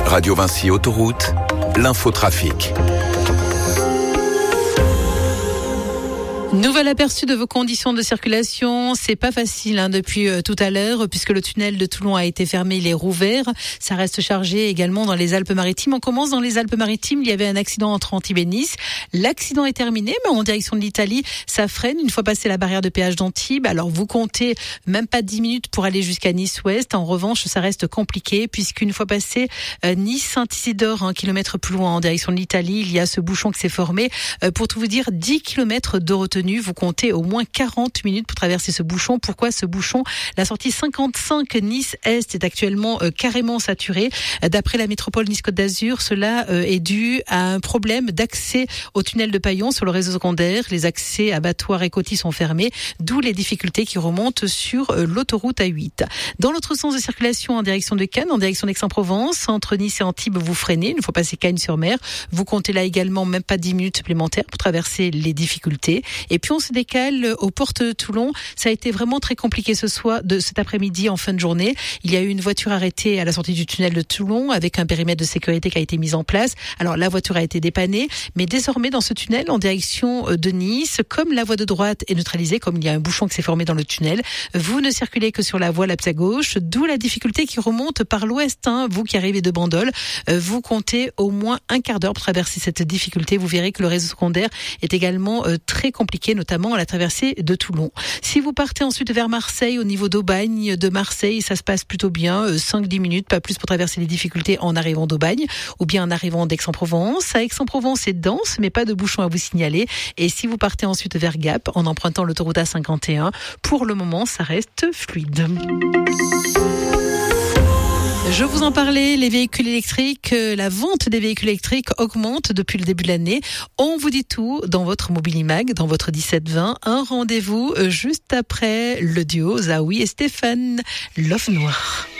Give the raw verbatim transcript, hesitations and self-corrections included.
Radio Vinci Autoroute, l'infotrafic. Nouvel aperçu de vos conditions de circulation. C'est pas facile hein, depuis euh, tout à l'heure puisque le tunnel de Toulon a été fermé, il est rouvert. Ça reste chargé également dans les Alpes-Maritimes. On commence dans les Alpes-Maritimes. Il y avait un accident entre Antibes et Nice. L'accident est terminé, mais en direction de l'Italie, ça freine une fois passé la barrière de péage d'Antibes. Alors vous comptez même pas dix minutes pour aller jusqu'à Nice-Ouest. En revanche, ça reste compliqué puisqu'une fois passé euh, Nice-Saint-Isidore, un kilomètre plus loin en direction de l'Italie, il y a ce bouchon qui s'est formé. Euh, pour tout vous dire, dix kilomètres de retenue. Vous comptez au moins quarante minutes pour traverser ce bouchon. Pourquoi ce bouchon? La sortie cinquante-cinq Nice-Est est actuellement euh, carrément saturée. D'après la métropole Nice-Côte d'Azur, cela euh, est dû à un problème d'accès au tunnel de Paillon sur le réseau secondaire. Les accès à Battoir et Coty sont fermés, d'où les difficultés qui remontent sur euh, l'autoroute A huit. Dans l'autre sens de circulation en direction de Cannes, en direction d'Aix-en-Provence, entre Nice et Antibes, vous freinez. Il faut passer Cagnes-sur-Mer. Vous comptez là également même pas dix minutes supplémentaires pour traverser les difficultés. Et puis on se décale aux portes de Toulon. Ça a été vraiment très compliqué ce soir, de cet après-midi en fin de journée. Il y a eu une voiture arrêtée à la sortie du tunnel de Toulon avec un périmètre de sécurité qui a été mis en place. Alors la voiture a été dépannée, mais désormais dans ce tunnel en direction de Nice, comme la voie de droite est neutralisée, comme il y a un bouchon qui s'est formé dans le tunnel, vous ne circulez que sur la voie la plus à gauche, d'où la difficulté qui remonte par l'ouest. Hein. Vous qui arrivez de Bandol, vous comptez au moins un quart d'heure pour traverser cette difficulté. Vous verrez que le réseau secondaire est également très compliqué, notamment à la traversée de Toulon. Si vous partez ensuite vers Marseille, au niveau d'Aubagne, de Marseille, ça se passe plutôt bien, cinq à dix minutes, pas plus pour traverser les difficultés en arrivant d'Aubagne, ou bien en arrivant d'Aix-en-Provence. À Aix-en-Provence, c'est dense, mais pas de bouchon à vous signaler. Et si vous partez ensuite vers Gap, en empruntant l'autoroute A cinquante et un, pour le moment, ça reste fluide. Je vous en parlais, les véhicules électriques, la vente des véhicules électriques augmente depuis le début de l'année. On vous dit tout dans votre Mobilimag, dans votre dix-sept vingt. Un rendez-vous juste après le duo Zaoui et Stéphane, Love Noir.